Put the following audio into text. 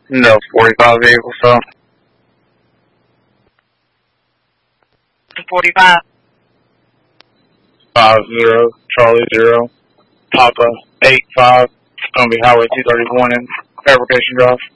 No, 45 vehicle, so. 45. 50, Charlie 0, Papa 85. It's going to be Highway 231 in Fabrication Drive.